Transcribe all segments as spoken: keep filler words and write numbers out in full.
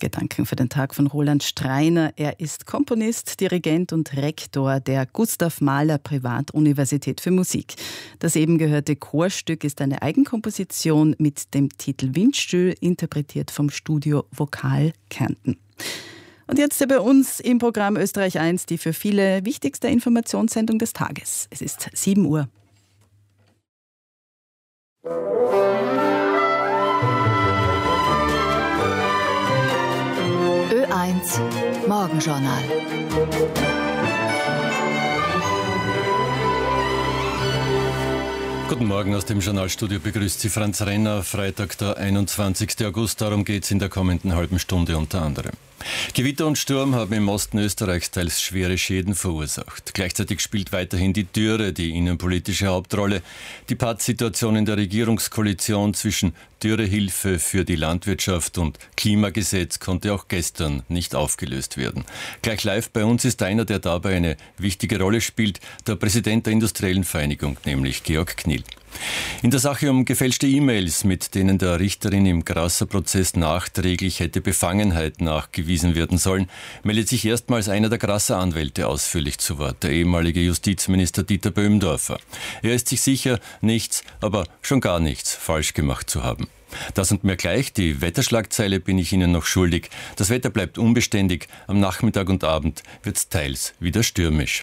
Gedanken für den Tag von Roland Streiner. Er ist Komponist, Dirigent und Rektor der Gustav Mahler Privatuniversität für Musik. Das eben gehörte Chorstück ist eine Eigenkomposition mit dem Titel Windstille, interpretiert vom Studio Vokal Kärnten. Und jetzt bei uns im Programm Österreich eins die für viele wichtigste Informationssendung des Tages. Es ist sieben Uhr. Ö eins Morgenjournal. Guten Morgen aus dem Journalstudio, begrüßt Sie Franz Renner. Freitag, der einundzwanzigster August, darum geht es in der kommenden halben Stunde unter anderem. Gewitter und Sturm haben im Osten Österreichs teils schwere Schäden verursacht. Gleichzeitig spielt weiterhin die Dürre die innenpolitische Hauptrolle. Die Pattsituation in der Regierungskoalition zwischen Dürrehilfe für die Landwirtschaft und Klimagesetz konnte auch gestern nicht aufgelöst werden. Gleich live bei uns ist einer, der dabei eine wichtige Rolle spielt, der Präsident der Industriellen Vereinigung, nämlich Georg Knill. In der Sache um gefälschte E-Mails, mit denen der Richterin im Grasser-Prozess nachträglich hätte Befangenheit nachgewiesen werden sollen, meldet sich erstmals einer der Grasser-Anwälte ausführlich zu Wort, der ehemalige Justizminister Dieter Böhmdorfer. Er ist sich sicher, nichts, aber schon gar nichts falsch gemacht zu haben. Das und mehr gleich, die Wetterschlagzeile bin ich Ihnen noch schuldig. Das Wetter bleibt unbeständig, am Nachmittag und Abend wird es teils wieder stürmisch.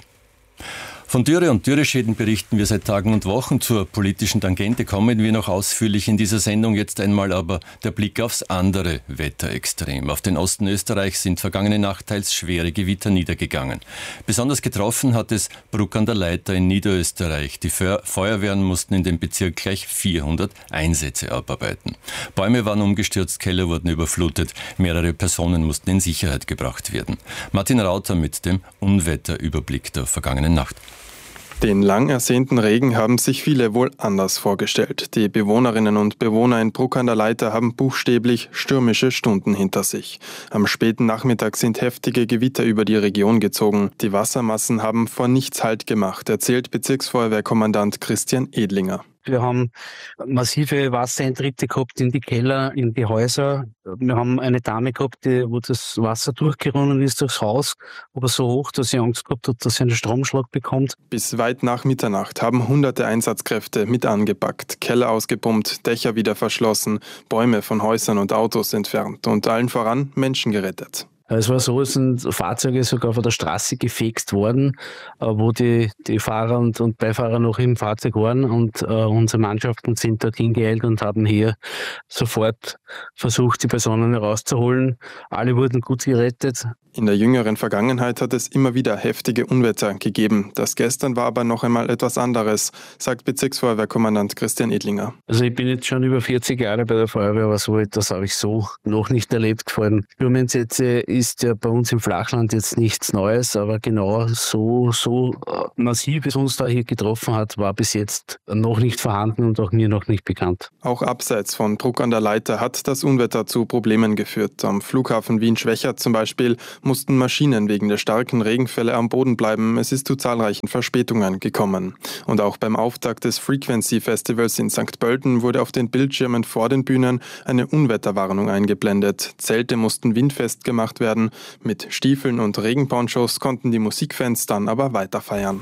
Von Dürre und Dürreschäden berichten wir seit Tagen und Wochen. Zur politischen Tangente kommen wir noch ausführlich in dieser Sendung. Jetzt einmal aber der Blick aufs andere Wetterextrem. Auf den Osten Österreichs sind vergangene Nacht teils schwere Gewitter niedergegangen. Besonders getroffen hat es Bruck an der Leitha in Niederösterreich. Die Feuerwehren mussten in dem Bezirk gleich vierhundert Einsätze abarbeiten. Bäume waren umgestürzt, Keller wurden überflutet. Mehrere Personen mussten in Sicherheit gebracht werden. Martin Rauter mit dem Unwetterüberblick der vergangenen Nacht. Den lang ersehnten Regen haben sich viele wohl anders vorgestellt. Die Bewohnerinnen und Bewohner in Bruck an der Leitha haben buchstäblich stürmische Stunden hinter sich. Am späten Nachmittag sind heftige Gewitter über die Region gezogen. Die Wassermassen haben vor nichts Halt gemacht, erzählt Bezirksfeuerwehrkommandant Christian Edlinger. Wir haben massive Wassereintritte gehabt in die Keller, in die Häuser. Wir haben eine Dame gehabt, die, wo das Wasser durchgerunnen ist durchs Haus, aber so hoch, dass sie Angst gehabt hat, dass sie einen Stromschlag bekommt. Bis weit nach Mitternacht haben hunderte Einsatzkräfte mit angepackt, Keller ausgepumpt, Dächer wieder verschlossen, Bäume von Häusern und Autos entfernt und allen voran Menschen gerettet. Es war so, es sind Fahrzeuge sogar von der Straße gefegt worden, wo die, die Fahrer und, und Beifahrer noch im Fahrzeug waren, und äh, unsere Mannschaften sind dort hingeeilt und haben hier sofort versucht, die Personen herauszuholen. Alle wurden gut gerettet. In der jüngeren Vergangenheit hat es immer wieder heftige Unwetter gegeben. Das gestern war aber noch einmal etwas anderes, sagt Bezirksfeuerwehrkommandant Christian Edlinger. Also ich bin jetzt schon über vierzig Jahre bei der Feuerwehr, aber so etwas habe ich so noch nicht erlebt. Vor allem Sturmeinsätze ist ja bei uns im Flachland jetzt nichts Neues, aber genau so, so massiv, wie es uns da hier getroffen hat, war bis jetzt noch nicht vorhanden und auch mir noch nicht bekannt. Auch abseits von Bruck an der Leitha hat das Unwetter zu Problemen geführt. Am Flughafen Wien-Schwechat zum Beispiel mussten Maschinen wegen der starken Regenfälle am Boden bleiben. Es ist zu zahlreichen Verspätungen gekommen. Und auch beim Auftakt des Frequency Festivals in Sankt Pölten wurde auf den Bildschirmen vor den Bühnen eine Unwetterwarnung eingeblendet. Zelte mussten windfest gemacht werden. Mit Stiefeln und Regenponchos konnten die Musikfans dann aber weiter feiern.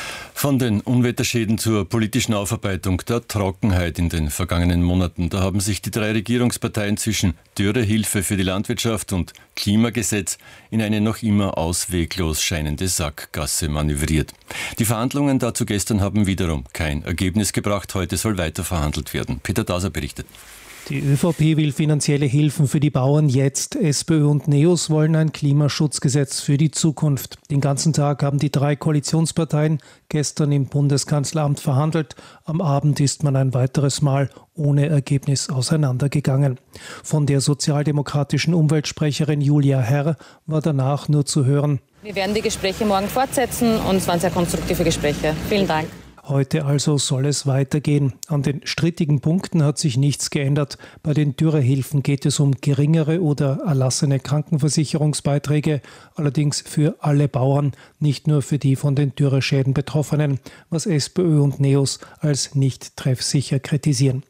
Von den Unwetterschäden zur politischen Aufarbeitung der Trockenheit in den vergangenen Monaten. Da haben sich die drei Regierungsparteien zwischen Dürrehilfe für die Landwirtschaft und Klimagesetz in eine noch immer ausweglos scheinende Sackgasse manövriert. Die Verhandlungen dazu gestern haben wiederum kein Ergebnis gebracht. Heute soll weiter verhandelt werden. Peter Dauser berichtet. Die ÖVP will finanzielle Hilfen für die Bauern jetzt. SPÖ und NEOS wollen ein Klimaschutzgesetz für die Zukunft. Den ganzen Tag haben die drei Koalitionsparteien gestern im Bundeskanzleramt verhandelt. Am Abend ist man ein weiteres Mal ohne Ergebnis auseinandergegangen. Von der sozialdemokratischen Umweltsprecherin Julia Herr war danach nur zu hören: Wir werden die Gespräche morgen fortsetzen und es waren sehr konstruktive Gespräche. Vielen Dank. Heute also soll es weitergehen. An den strittigen Punkten hat sich nichts geändert. Bei den Dürrehilfen geht es um geringere oder erlassene Krankenversicherungsbeiträge, allerdings für alle Bauern, nicht nur für die von den Dürreschäden Betroffenen, was SPÖ und NEOS als nicht treffsicher kritisieren.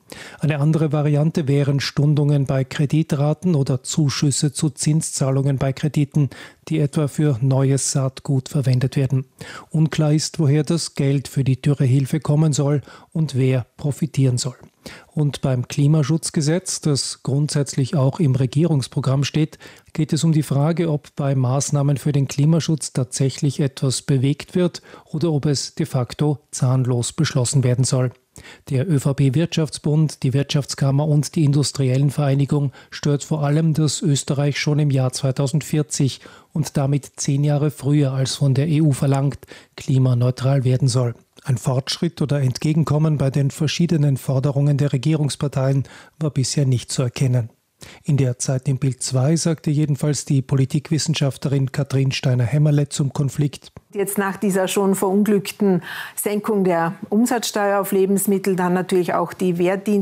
Eine andere Variante wären Stundungen bei Kreditraten oder Zuschüsse zu Zinszahlungen bei Krediten, die etwa für neues Saatgut verwendet werden. Unklar ist, woher das Geld für die Dürrehilfe kommen soll und wer profitieren soll. Und beim Klimaschutzgesetz, das grundsätzlich auch im Regierungsprogramm steht, geht es um die Frage, ob bei Maßnahmen für den Klimaschutz tatsächlich etwas bewegt wird oder ob es de facto zahnlos beschlossen werden soll. Der ÖVP-Wirtschaftsbund, die Wirtschaftskammer und die Industriellen Vereinigung stört vor allem, dass Österreich schon im Jahr zweitausendvierzig und damit zehn Jahre früher als von der E U verlangt, klimaneutral werden soll. Ein Fortschritt oder Entgegenkommen bei den verschiedenen Forderungen der Regierungsparteien war bisher nicht zu erkennen. In der Zeit im Bild zwei sagte jedenfalls die Politikwissenschaftlerin Katrin Steiner-Hämmerle zum Konflikt: Jetzt nach dieser schon verunglückten Senkung der Umsatzsteuer auf Lebensmittel, dann natürlich auch die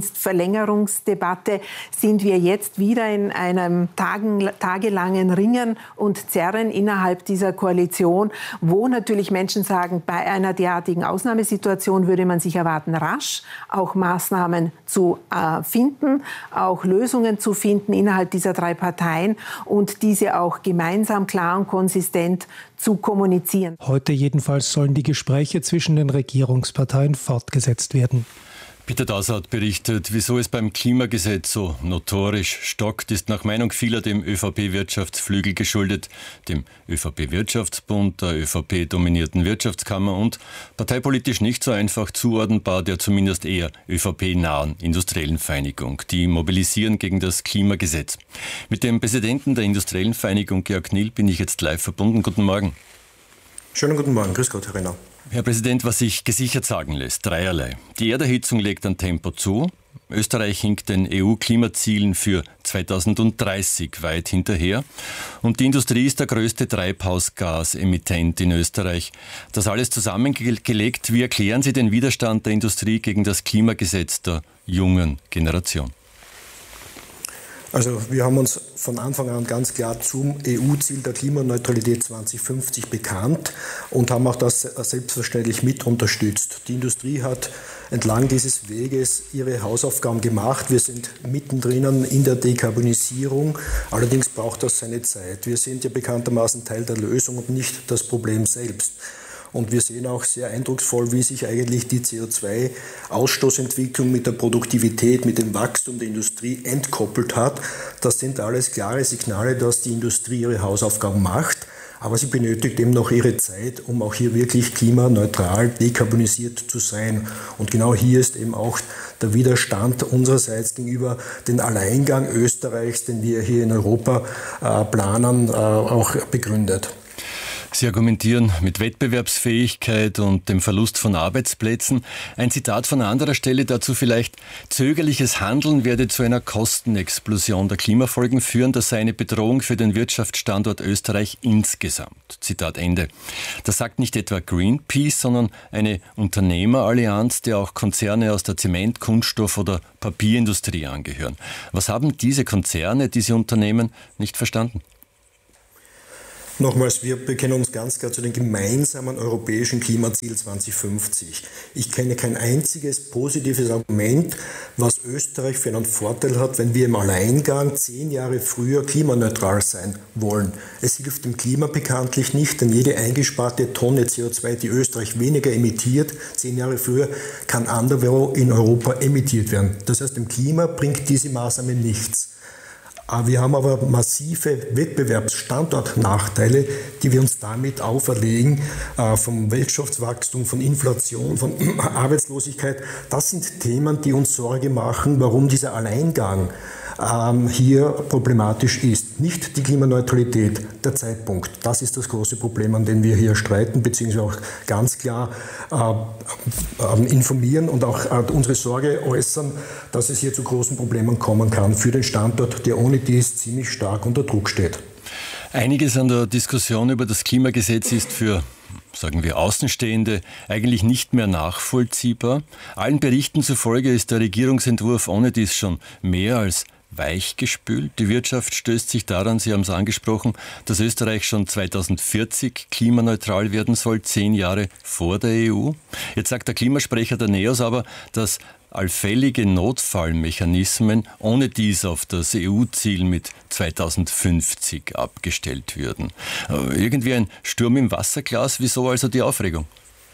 Wehrdienstverlängerungsdebatte, sind wir jetzt wieder in einem tagen, tagelangen Ringen und Zerren innerhalb dieser Koalition, wo natürlich Menschen sagen, bei einer derartigen Ausnahmesituation würde man sich erwarten, rasch auch Maßnahmen zu äh, finden, auch Lösungen zu finden innerhalb dieser drei Parteien und diese auch gemeinsam, klar und konsistent zu kommunizieren. Heute jedenfalls sollen die Gespräche zwischen den Regierungsparteien fortgesetzt werden. Peter Dauser hat berichtet, wieso es beim Klimagesetz so notorisch stockt, ist nach Meinung vieler dem ÖVP-Wirtschaftsflügel geschuldet, dem ÖVP-Wirtschaftsbund, der ÖVP-dominierten Wirtschaftskammer und parteipolitisch nicht so einfach zuordnenbar der zumindest eher ÖVP-nahen Industriellen Vereinigung. Die mobilisieren gegen das Klimagesetz. Mit dem Präsidenten der Industriellen Vereinigung, Georg Nill, bin ich jetzt live verbunden. Guten Morgen. Schönen guten Morgen. Grüß Gott, Herr Renner. Herr Präsident, was sich gesichert sagen lässt, dreierlei. Die Erderhitzung legt an Tempo zu. Österreich hinkt den E U-Klimazielen für zweitausenddreißig weit hinterher. Und die Industrie ist der größte Treibhausgasemittent in Österreich. Das alles zusammengelegt, wie erklären Sie den Widerstand der Industrie gegen das Klimagesetz der jungen Generation? Also wir haben uns von Anfang an ganz klar zum E U-Ziel der Klimaneutralität zweitausendfünfzig bekannt und haben auch das selbstverständlich mit unterstützt. Die Industrie hat entlang dieses Weges ihre Hausaufgaben gemacht. Wir sind mittendrin in der Dekarbonisierung, allerdings braucht das seine Zeit. Wir sind ja bekanntermaßen Teil der Lösung und nicht das Problem selbst. Und wir sehen auch sehr eindrucksvoll, wie sich eigentlich die C O zwei Ausstoßentwicklung mit der Produktivität, mit dem Wachstum der Industrie entkoppelt hat. Das sind alles klare Signale, dass die Industrie ihre Hausaufgaben macht. Aber sie benötigt eben noch ihre Zeit, um auch hier wirklich klimaneutral, dekarbonisiert zu sein. Und genau hier ist eben auch der Widerstand unsererseits gegenüber den Alleingang Österreichs, den wir hier in Europa äh, planen, äh, auch begründet. Sie argumentieren mit Wettbewerbsfähigkeit und dem Verlust von Arbeitsplätzen. Ein Zitat von anderer Stelle dazu vielleicht: Zögerliches Handeln werde zu einer Kostenexplosion der Klimafolgen führen. Das sei eine Bedrohung für den Wirtschaftsstandort Österreich insgesamt. Zitat Ende. Das sagt nicht etwa Greenpeace, sondern eine Unternehmerallianz, der auch Konzerne aus der Zement-, Kunststoff- oder Papierindustrie angehören. Was haben diese Konzerne, diese Unternehmen nicht verstanden? Nochmals, wir bekennen uns ganz klar zu den gemeinsamen europäischen Klimaziel zweitausendfünfzig. Ich kenne kein einziges positives Argument, was Österreich für einen Vorteil hat, wenn wir im Alleingang zehn Jahre früher klimaneutral sein wollen. Es hilft dem Klima bekanntlich nicht, denn jede eingesparte Tonne C O zwei, die Österreich weniger emittiert, zehn Jahre früher, kann anderswo in Europa emittiert werden. Das heißt, dem Klima bringt diese Maßnahme nichts. Wir haben aber massive Wettbewerbsstandortnachteile, die wir uns damit auferlegen, vom Wirtschaftswachstum, von Inflation, von Arbeitslosigkeit. Das sind Themen, die uns Sorge machen, warum dieser Alleingang hier problematisch ist. Nicht die Klimaneutralität, der Zeitpunkt. Das ist das große Problem, an dem wir hier streiten, beziehungsweise auch ganz klar äh, informieren und auch äh, unsere Sorge äußern, dass es hier zu großen Problemen kommen kann für den Standort, der ohne dies ziemlich stark unter Druck steht. Einiges an der Diskussion über das Klimagesetz ist für, sagen wir, Außenstehende eigentlich nicht mehr nachvollziehbar. Allen Berichten zufolge ist der Regierungsentwurf ohne dies schon mehr als weichgespült. Die Wirtschaft stößt sich daran, Sie haben es angesprochen, dass Österreich schon zweitausendvierzig klimaneutral werden soll, zehn Jahre vor der E U. Jetzt sagt der Klimasprecher der NEOS aber, dass allfällige Notfallmechanismen ohne dies auf das E U-Ziel mit zweitausendfünfzig abgestellt würden. Irgendwie ein Sturm im Wasserglas, wieso also die Aufregung?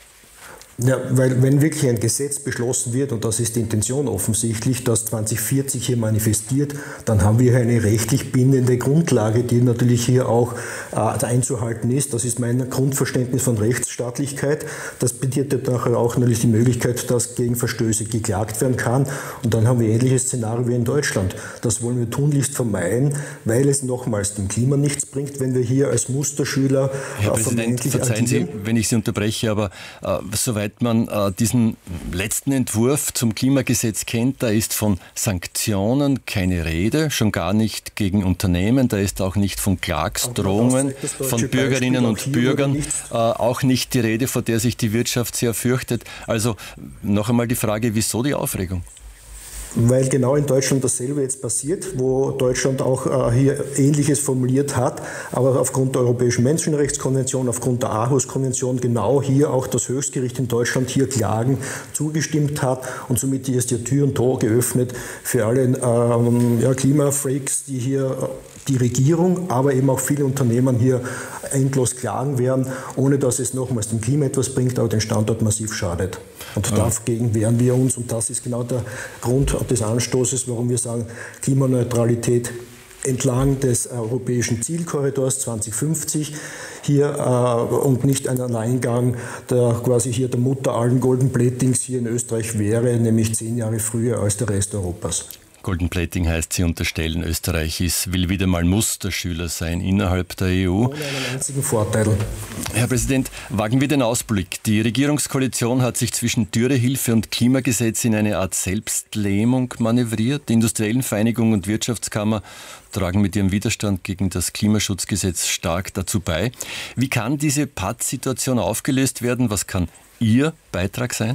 Ja, weil wenn wirklich ein Gesetz beschlossen wird, und das ist die Intention offensichtlich, das zwanzig vierzig hier manifestiert, dann haben wir eine rechtlich bindende Grundlage, die natürlich hier auch äh, einzuhalten ist. Das ist mein Grundverständnis von Rechtsstaatlichkeit. Das bietet nachher auch natürlich die Möglichkeit, dass gegen Verstöße geklagt werden kann. Und dann haben wir ein ähnliches Szenario wie in Deutschland. Das wollen wir tunlichst vermeiden, weil es nochmals dem Klima nichts bringt, wenn wir hier als Musterschüler Herr Präsident, verzeihen Sie, wenn ich Sie unterbreche, aber äh, soweit man äh, diesen letzten Entwurf zum Klimagesetz kennt, da ist von Sanktionen keine Rede, schon gar nicht gegen Unternehmen, da ist auch nicht von Klagsdrohungen von Bürgerinnen und Bürgern, äh, auch nicht die Rede, vor der sich die Wirtschaft sehr fürchtet. Also noch einmal die Frage, wieso die Aufregung? Weil genau in Deutschland dasselbe jetzt passiert, wo Deutschland auch äh, hier Ähnliches formuliert hat, aber aufgrund der Europäischen Menschenrechtskonvention, aufgrund der Aarhus-Konvention genau hier auch das Höchstgericht in Deutschland hier Klagen zugestimmt hat und somit ist die Tür und Tor geöffnet für alle ähm, ja, Klimafreaks, die hier die Regierung, aber eben auch viele Unternehmen hier endlos klagen werden, ohne dass es nochmals dem Klima etwas bringt, aber den Standort massiv schadet. Und ja. Dagegen wehren wir uns und das ist genau der Grund des Anstoßes, warum wir sagen, Klimaneutralität entlang des europäischen Zielkorridors zwanzig fünfzig hier äh, und nicht ein Alleingang, der quasi hier der Mutter allen Golden Platings hier in Österreich wäre, nämlich zehn Jahre früher als der Rest Europas. Golden Plating heißt, Sie unterstellen, Österreich ist, will wieder mal Musterschüler sein innerhalb der E U. Ohne einen einzigen Vorteil. Herr Präsident, wagen wir den Ausblick. Die Regierungskoalition hat sich zwischen Dürrehilfe und Klimagesetz in eine Art Selbstlähmung manövriert. Die Industriellen Vereinigung und Wirtschaftskammer tragen mit ihrem Widerstand gegen das Klimaschutzgesetz stark dazu bei. Wie kann diese Pattsituation aufgelöst werden? Was kann Ihr Beitrag sein?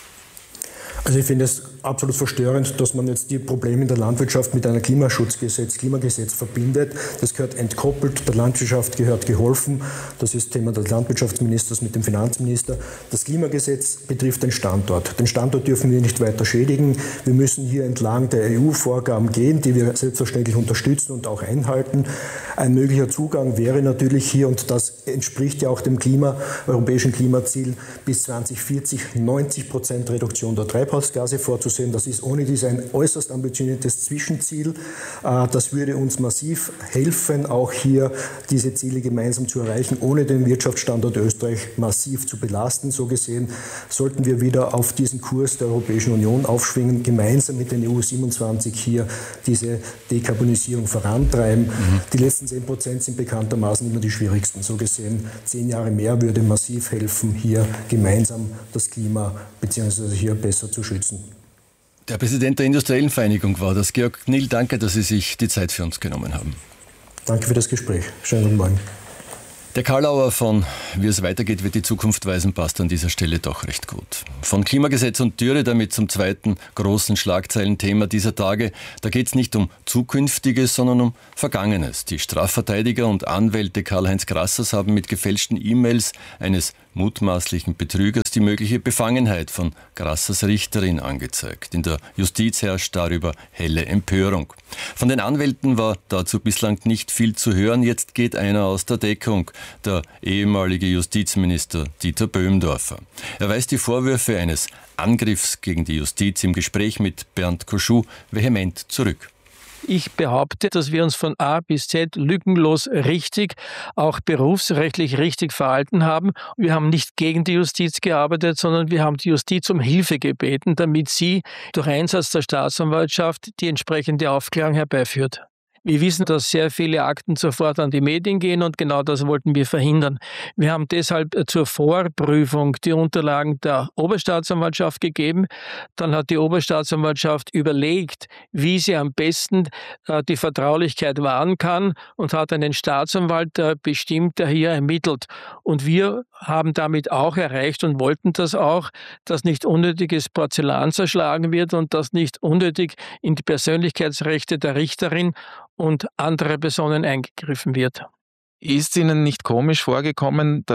Also ich finde es absolut verstörend, dass man jetzt die Probleme in der Landwirtschaft mit einem Klimaschutzgesetz, Klimagesetz verbindet. Das gehört entkoppelt, der Landwirtschaft gehört geholfen. Das ist Thema des Landwirtschaftsministers mit dem Finanzminister. Das Klimagesetz betrifft den Standort. Den Standort dürfen wir nicht weiter schädigen. Wir müssen hier entlang der E U-Vorgaben gehen, die wir selbstverständlich unterstützen und auch einhalten. Ein möglicher Zugang wäre natürlich hier, und das entspricht ja auch dem Klima, europäischen Klimaziel, bis zwanzig vierzig neunzig Prozent Reduktion der Treibhausgase vorzusehen. Das ist ohne dies ein äußerst ambitioniertes Zwischenziel. Das würde uns massiv helfen, auch hier diese Ziele gemeinsam zu erreichen, ohne den Wirtschaftsstandort Österreich massiv zu belasten. So gesehen sollten wir wieder auf diesen Kurs der Europäischen Union aufschwingen, gemeinsam mit den E U siebenundzwanzig hier diese Dekarbonisierung vorantreiben. Mhm. Die letzten zehn Prozent sind bekanntermaßen immer die schwierigsten. So gesehen, zehn Jahre mehr würde massiv helfen, hier gemeinsam das Klima bzw. hier besser zu schützen. Der Präsident der Industriellen Vereinigung war das. Georg Knill, danke, dass Sie sich die Zeit für uns genommen haben. Danke für das Gespräch. Schönen guten Morgen. Der Karlauer von Wie es weitergeht, wird die Zukunft weisen, passt an dieser Stelle doch recht gut. Von Klimagesetz und Dürre damit zum zweiten großen Schlagzeilenthema dieser Tage. Da geht es nicht um Zukünftiges, sondern um Vergangenes. Die Strafverteidiger und Anwälte Karl-Heinz Grassers haben mit gefälschten E-Mails eines mutmaßlichen Betrügers die mögliche Befangenheit von Grassers Richterin angezeigt. In der Justiz herrscht darüber helle Empörung. Von den Anwälten war dazu bislang nicht viel zu hören. Jetzt geht einer aus der Deckung, der ehemalige Justizminister Dieter Böhmdorfer. Er weist die Vorwürfe eines Angriffs gegen die Justiz im Gespräch mit Bernd Koschuh vehement zurück. Ich behaupte, dass wir uns von A bis Z lückenlos richtig, auch berufsrechtlich richtig verhalten haben. Wir haben nicht gegen die Justiz gearbeitet, sondern wir haben die Justiz um Hilfe gebeten, damit sie durch Einsatz der Staatsanwaltschaft die entsprechende Aufklärung herbeiführt. Wir wissen, dass sehr viele Akten sofort an die Medien gehen und genau das wollten wir verhindern. Wir haben deshalb zur Vorprüfung die Unterlagen der Oberstaatsanwaltschaft gegeben. Dann hat die Oberstaatsanwaltschaft überlegt, wie sie am besten äh, die Vertraulichkeit wahren kann und hat einen Staatsanwalt äh, bestimmt, der hier ermittelt. Und wir haben damit auch erreicht und wollten das auch, dass nicht unnötiges Porzellan zerschlagen wird und dass nicht unnötig in die Persönlichkeitsrechte der Richterin und andere Personen eingegriffen wird. Ist Ihnen nicht komisch vorgekommen, dass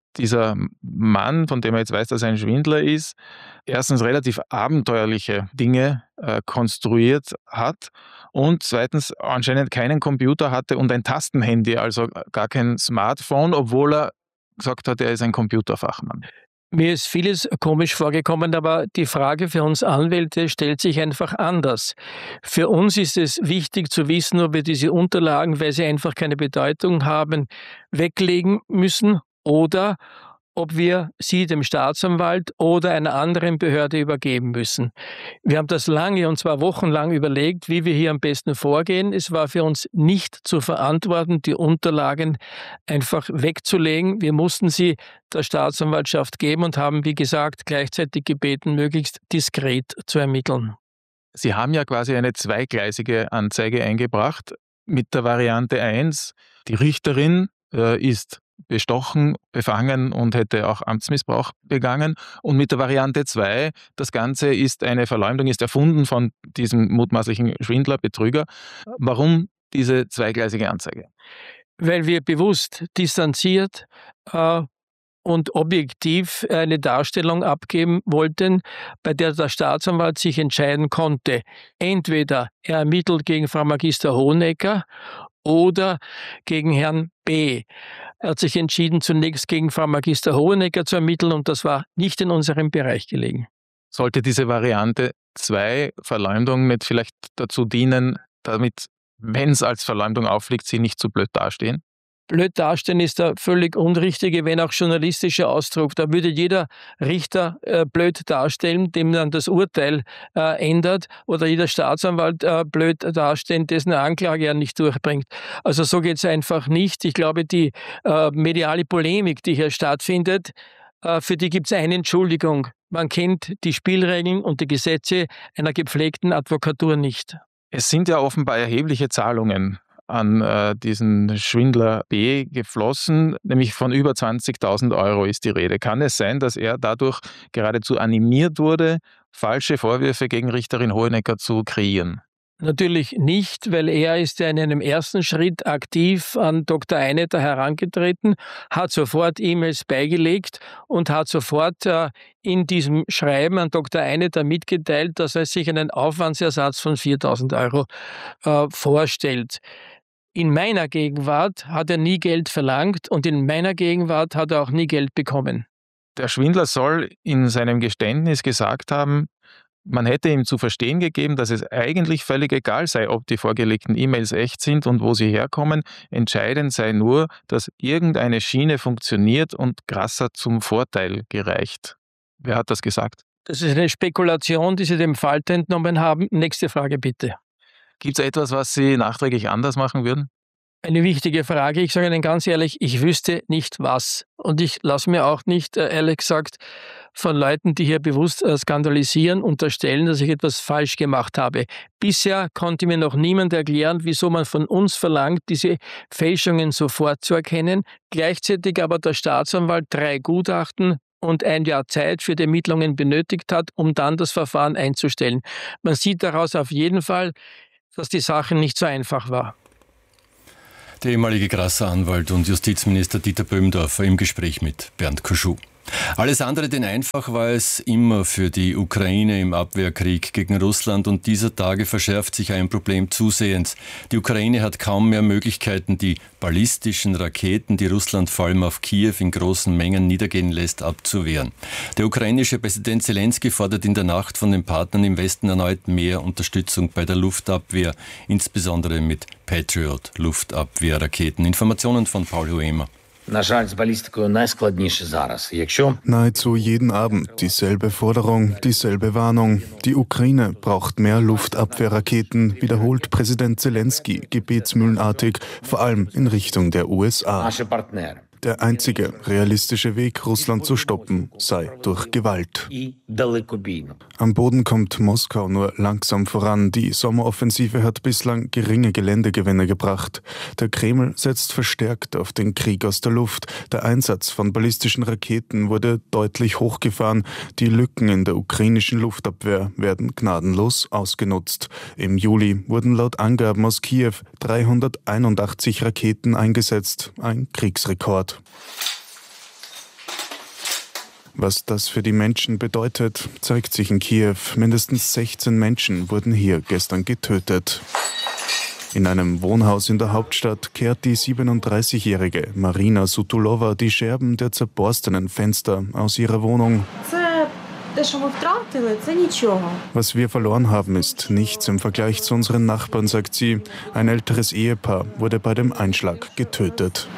dieser Mann, von dem er jetzt weiß, dass er ein Schwindler ist, erstens relativ abenteuerliche Dinge äh, konstruiert hat und zweitens anscheinend keinen Computer hatte und ein Tastenhandy, also gar kein Smartphone, obwohl er gesagt hat, er ist ein Computerfachmann. Mir ist vieles komisch vorgekommen, aber die Frage für uns Anwälte stellt sich einfach anders. Für uns ist es wichtig zu wissen, ob wir diese Unterlagen, weil sie einfach keine Bedeutung haben, weglegen müssen oder ob wir sie dem Staatsanwalt oder einer anderen Behörde übergeben müssen. Wir haben das lange, und zwar wochenlang überlegt, wie wir hier am besten vorgehen. Es war für uns nicht zu verantworten, die Unterlagen einfach wegzulegen. Wir mussten sie der Staatsanwaltschaft geben und haben, wie gesagt, gleichzeitig gebeten, möglichst diskret zu ermitteln. Sie haben ja quasi eine zweigleisige Anzeige eingebracht mit der Variante eins. Die Richterin äh, ist bestochen, befangen und hätte auch Amtsmissbrauch begangen. Und mit der Variante zwei, das Ganze ist eine Verleumdung, ist erfunden von diesem mutmaßlichen Schwindler, Betrüger. Warum diese zweigleisige Anzeige? Weil wir bewusst distanziert äh, und objektiv eine Darstellung abgeben wollten, bei der der Staatsanwalt sich entscheiden konnte. Entweder er ermittelt gegen Frau Magister Hohenecker oder gegen Herrn B. Er hat sich entschieden, zunächst gegen Frau Magister Hohenecker zu ermitteln und das war nicht in unserem Bereich gelegen. Sollte diese Variante zwei, Verleumdung, nicht vielleicht dazu dienen, damit, wenn es als Verleumdung aufliegt, Sie nicht zu blöd dastehen? Blöd dastehen ist der völlig unrichtige, wenn auch journalistische Ausdruck. Da würde jeder Richter äh, blöd darstellen, dem dann das Urteil äh, ändert, oder jeder Staatsanwalt äh, blöd dastehen, dessen Anklage er nicht durchbringt. Also so geht es einfach nicht. Ich glaube, die äh, mediale Polemik, die hier stattfindet, äh, für die gibt es eine Entschuldigung. Man kennt die Spielregeln und die Gesetze einer gepflegten Advokatur nicht. Es sind ja offenbar erhebliche Zahlungen an äh, diesen Schwindler B geflossen, nämlich von über zwanzigtausend Euro ist die Rede. Kann es sein, dass er dadurch geradezu animiert wurde, falsche Vorwürfe gegen Richterin Hohenecker zu kreieren? Natürlich nicht, weil er ist ja in einem ersten Schritt aktiv an Doktor Einetter herangetreten, hat sofort E-Mails beigelegt und hat sofort äh, in diesem Schreiben an Doktor Einetter mitgeteilt, dass er sich einen Aufwandsersatz von viertausend Euro äh, vorstellt. In meiner Gegenwart hat er nie Geld verlangt und in meiner Gegenwart hat er auch nie Geld bekommen. Der Schwindler soll in seinem Geständnis gesagt haben, man hätte ihm zu verstehen gegeben, dass es eigentlich völlig egal sei, ob die vorgelegten E-Mails echt sind und wo sie herkommen. Entscheidend sei nur, dass irgendeine Schiene funktioniert und Grasser zum Vorteil gereicht. Wer hat das gesagt? Das ist eine Spekulation, die Sie dem Falter entnommen haben. Nächste Frage bitte. Gibt es etwas, was Sie nachträglich anders machen würden? Eine wichtige Frage. Ich sage Ihnen ganz ehrlich, ich wüsste nicht was. Und ich lasse mir auch nicht, ehrlich gesagt, von Leuten, die hier bewusst skandalisieren, unterstellen, dass ich etwas falsch gemacht habe. Bisher konnte mir noch niemand erklären, wieso man von uns verlangt, diese Fälschungen sofort zu erkennen, gleichzeitig aber der Staatsanwalt drei Gutachten und ein Jahr Zeit für die Ermittlungen benötigt hat, um dann das Verfahren einzustellen. Man sieht daraus auf jeden Fall, dass die Sache nicht so einfach war. Der ehemalige Grasser Anwalt und Justizminister Dieter Böhmdorfer im Gespräch mit Bernd Kuschou. Alles andere denn einfach war es immer für die Ukraine im Abwehrkrieg gegen Russland und dieser Tage verschärft sich ein Problem zusehends. Die Ukraine hat kaum mehr Möglichkeiten, die ballistischen Raketen, die Russland vor allem auf Kiew in großen Mengen niedergehen lässt, abzuwehren. Der ukrainische Präsident Zelensky fordert in der Nacht von den Partnern im Westen erneut mehr Unterstützung bei der Luftabwehr, insbesondere mit Patriot-Luftabwehrraketen. Informationen von Paul Huemer. Nahezu jeden Abend dieselbe Forderung, dieselbe Warnung. Die Ukraine braucht mehr Luftabwehrraketen, wiederholt Präsident Zelensky gebetsmühlenartig, vor allem in Richtung der U S A. Der einzige realistische Weg, Russland zu stoppen, sei durch Gewalt. Am Boden kommt Moskau nur langsam voran. Die Sommeroffensive hat bislang geringe Geländegewinne gebracht. Der Kreml setzt verstärkt auf den Krieg aus der Luft. Der Einsatz von ballistischen Raketen wurde deutlich hochgefahren. Die Lücken in der ukrainischen Luftabwehr werden gnadenlos ausgenutzt. Im Juli wurden laut Angaben aus Kiew dreihunderteinundachtzig Raketen eingesetzt, ein Kriegsrekord. Was das für die Menschen bedeutet, zeigt sich in Kiew. Mindestens sechzehn Menschen wurden hier gestern getötet. In einem Wohnhaus in der Hauptstadt kehrt die siebenunddreißigjährige Marina Sutulova die Scherben der zerborstenen Fenster aus ihrer Wohnung. Was wir verloren haben, ist nichts im Vergleich zu unseren Nachbarn, sagt sie. Ein älteres Ehepaar wurde bei dem Einschlag getötet.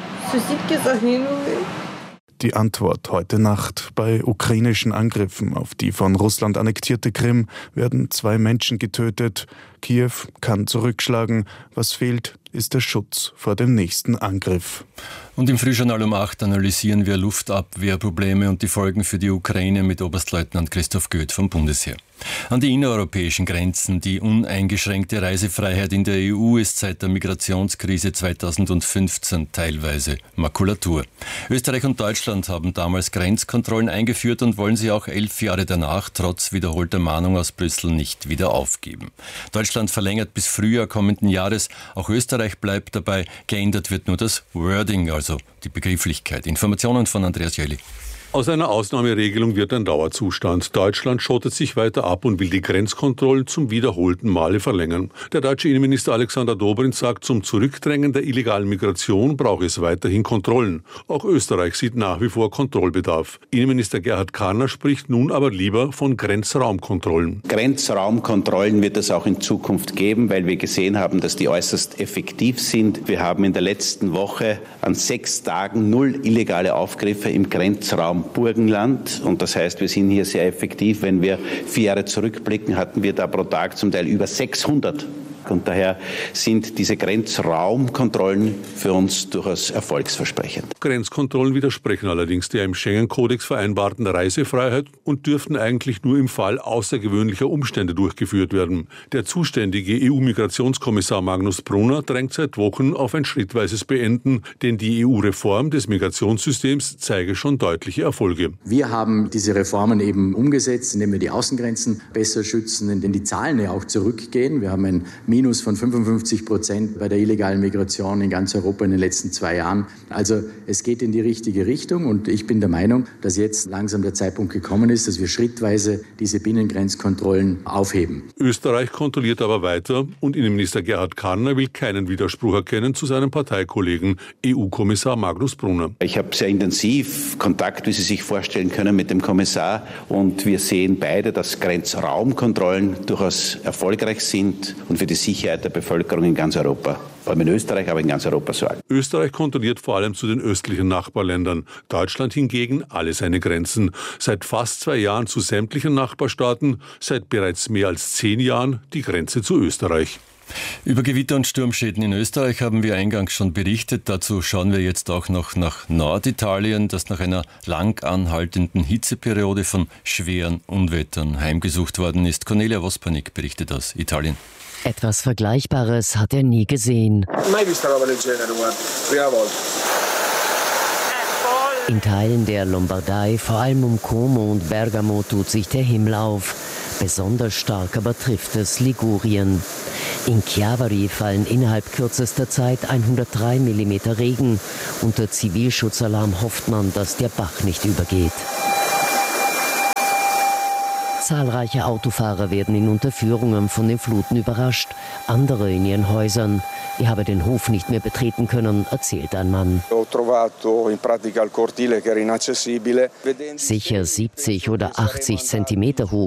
Die Antwort heute Nacht. Bei ukrainischen Angriffen auf die von Russland annektierte Krim werden zwei Menschen getötet. Kiew kann zurückschlagen. Was fehlt, ist der Schutz vor dem nächsten Angriff. Und im Frühjournal um acht analysieren wir Luftabwehrprobleme und die Folgen für die Ukraine mit Oberstleutnant Christoph Göth vom Bundesheer. An die innereuropäischen Grenzen. Die uneingeschränkte Reisefreiheit in der E U ist seit der Migrationskrise zweitausendfünfzehn teilweise Makulatur. Österreich und Deutschland haben damals Grenzkontrollen eingeführt und wollen sie auch elf Jahre danach trotz wiederholter Mahnung aus Brüssel nicht wieder aufgeben. Deutschland verlängert bis Frühjahr kommenden Jahres. Auch Österreich bleibt dabei. Geändert wird nur das Wording, also die Begrifflichkeit. Informationen von Andreas Jelly. Aus einer Ausnahmeregelung wird ein Dauerzustand. Deutschland schottet sich weiter ab und will die Grenzkontrollen zum wiederholten Male verlängern. Der deutsche Innenminister Alexander Dobrindt sagt, zum Zurückdrängen der illegalen Migration brauche es weiterhin Kontrollen. Auch Österreich sieht nach wie vor Kontrollbedarf. Innenminister Gerhard Karner spricht nun aber lieber von Grenzraumkontrollen. Grenzraumkontrollen wird es auch in Zukunft geben, weil wir gesehen haben, dass die äußerst effektiv sind. Wir haben in der letzten Woche an sechs Tagen null illegale Aufgriffe im Grenzraum Burgenland. Und das heißt, wir sind hier sehr effektiv. Wenn wir vier Jahre zurückblicken, hatten wir da pro Tag zum Teil über sechshundert. Und daher sind diese Grenzraumkontrollen für uns durchaus erfolgsversprechend. Grenzkontrollen widersprechen allerdings der im Schengen-Kodex vereinbarten Reisefreiheit und dürften eigentlich nur im Fall außergewöhnlicher Umstände durchgeführt werden. Der zuständige E U-Migrationskommissar Magnus Brunner drängt seit Wochen auf ein schrittweises Beenden, denn die E U-Reform des Migrationssystems zeige schon deutliche Erfolge. Wir haben diese Reformen eben umgesetzt, indem wir die Außengrenzen besser schützen, indem die Zahlen ja auch zurückgehen. Wir haben ein Minus von fünfundfünfzig Prozent bei der illegalen Migration in ganz Europa in den letzten zwei Jahren. Also es geht in die richtige Richtung und ich bin der Meinung, dass jetzt langsam der Zeitpunkt gekommen ist, dass wir schrittweise diese Binnengrenzkontrollen aufheben. Österreich kontrolliert aber weiter und Innenminister Gerhard Karner will keinen Widerspruch erkennen zu seinem Parteikollegen E U-Kommissar Magnus Brunner. Ich habe sehr intensiv Kontakt, wie Sie sich vorstellen können, mit dem Kommissar und wir sehen beide, dass Grenzraumkontrollen durchaus erfolgreich sind und für die Sicherheit der Bevölkerung in ganz Europa. Vor allem in Österreich, aber in ganz Europa so. Österreich kontrolliert vor allem zu den östlichen Nachbarländern. Deutschland hingegen alle seine Grenzen. Seit fast zwei Jahren zu sämtlichen Nachbarstaaten, seit bereits mehr als zehn Jahren die Grenze zu Österreich. Über Gewitter und Sturmschäden in Österreich haben wir eingangs schon berichtet. Dazu schauen wir jetzt auch noch nach Norditalien, das nach einer lang anhaltenden Hitzeperiode von schweren Unwettern heimgesucht worden ist. Cornelia Vospanik berichtet aus Italien. Etwas Vergleichbares hat er nie gesehen. In Teilen der Lombardei, vor allem um Como und Bergamo, tut sich der Himmel auf. Besonders stark aber trifft es Ligurien. In Chiavari fallen innerhalb kürzester Zeit hundertdrei Millimeter Regen. Unter Zivilschutzalarm hofft man, dass der Bach nicht übergeht. Zahlreiche Autofahrer werden in Unterführungen von den Fluten überrascht, andere in ihren Häusern. Ich habe den Hof nicht mehr betreten können, erzählt ein Mann. Sicher siebzig oder achtzig Zentimeter hoch